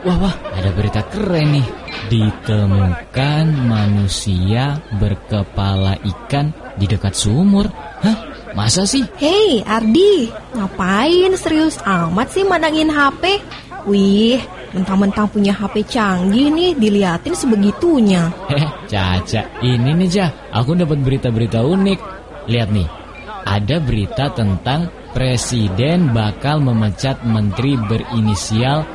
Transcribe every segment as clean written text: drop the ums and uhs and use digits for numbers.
Wah, ada berita keren nih. Ditemukan manusia berkepala ikan di dekat sumur. Hah? Masa sih? Hei Ardi, ngapain serius amat sih mandangin HP? Wih, mentang-mentang punya HP canggih nih, diliatin sebegitunya. Caca, ini nih Jah, aku dapat berita-berita unik. Lihat nih, ada berita tentang presiden bakal memecat menteri berinisial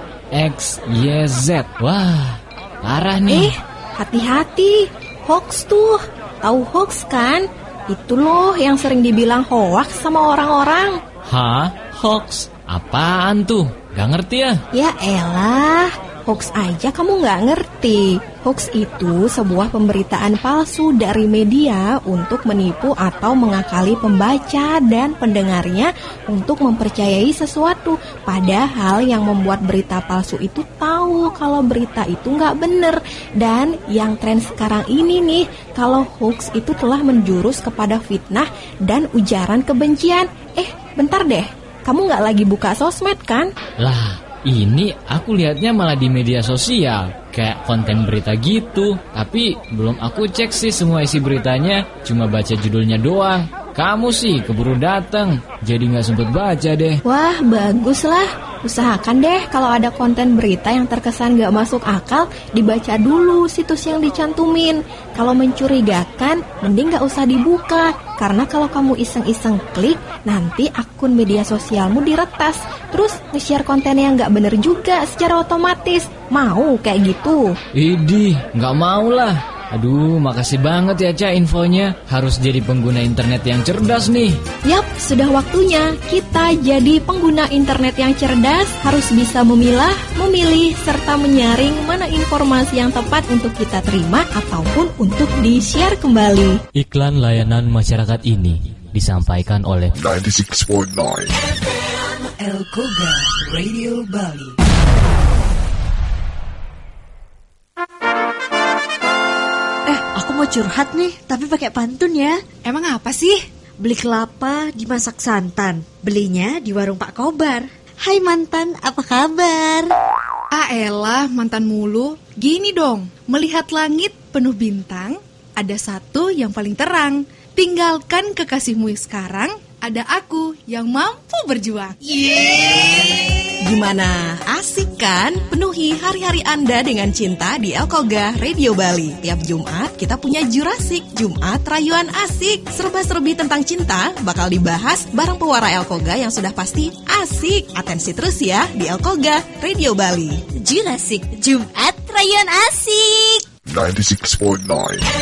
XYZ. Wah, parah nih. Hati-hati, hoax tuh. Tahu hoax kan? Itu loh yang sering dibilang hoax sama orang-orang. Hah? Hoax? Apaan tuh? Gak ngerti ya? Ya elah, hoax aja kamu gak ngerti. Hoax itu sebuah pemberitaan palsu dari media untuk menipu atau mengakali pembaca dan pendengarnya untuk mempercayai sesuatu. Padahal yang membuat berita palsu itu tahu kalau berita itu gak bener. Dan yang tren sekarang ini nih, kalau hoax itu telah menjurus kepada fitnah dan ujaran kebencian. Bentar deh, kamu gak lagi buka sosmed kan? Lah, ini aku lihatnya malah di media sosial, kayak konten berita gitu. Tapi belum aku cek sih semua isi beritanya, cuma baca judulnya doang. Kamu sih keburu datang, jadi gak sempet baca deh. Wah, bagus lah. Usahakan deh kalau ada konten berita yang terkesan gak masuk akal, dibaca dulu situs yang dicantumin. Kalau mencurigakan, mending gak usah dibuka. Karena kalau kamu iseng-iseng klik, nanti akun media sosialmu diretas. Terus nge-share konten yang gak bener juga secara otomatis. Mau kayak gitu? Idih, gak mau lah. Aduh, makasih banget ya Ca infonya. Harus jadi pengguna internet yang cerdas nih. Yap, sudah waktunya kita jadi pengguna internet yang cerdas. Harus bisa memilah, memilih, serta menyaring mana informasi yang tepat untuk kita terima ataupun untuk di-share kembali. Iklan layanan masyarakat ini disampaikan oleh 96.9 Elkoga Radio Bali. Aku mau curhat nih, tapi pakai pantun ya. Emang apa sih? Beli kelapa dimasak santan, belinya di warung Pak Kobar. Hai mantan, apa kabar? Elah, mantan mulu. Gini dong, melihat langit penuh bintang, ada satu yang paling terang. Tinggalkan kekasihmu sekarang, ada aku yang mampu berjuang. Gimana? Asik kan? Penuhi hari-hari Anda dengan cinta di Elkoga Radio Bali. Tiap Jumat kita punya Jurasik, Jumat Rayuan Asik. Serba-serbi tentang cinta bakal dibahas bareng pewara Elkoga yang sudah pasti asik. Atensi terus ya di Elkoga Radio Bali. Jurasik, Jumat Rayuan Asik. 96.9